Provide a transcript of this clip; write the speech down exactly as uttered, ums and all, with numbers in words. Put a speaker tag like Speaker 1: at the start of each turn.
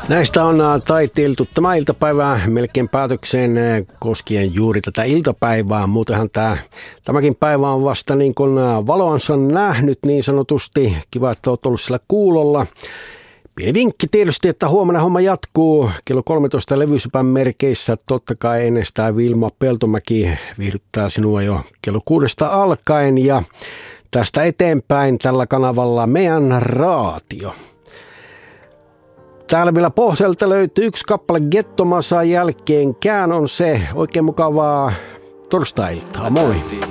Speaker 1: Näistä on taiteiltu tämä iltapäivä melkein päätökseen koskien juuri tätä iltapäivää. Muutenhan tämä, tämäkin päivä on vasta niin kuin valoansa nähnyt niin sanotusti. Kiva, että olet ollut siellä kuulolla. Pieni vinkki tietysti, että huomenna homma jatkuu kello kolmetoista Levysypän merkeissä. Totta kai ennestään Vilma Peltomäki viihdyttää sinua jo kello kuudesta alkaen ja tästä eteenpäin tällä kanavalla meidän raatio. Täällä vielä pohjalta löytyy yksi kappale Gettomasan jälkeenkään on se. Oikein mukavaa torstai-iltaa. Moi!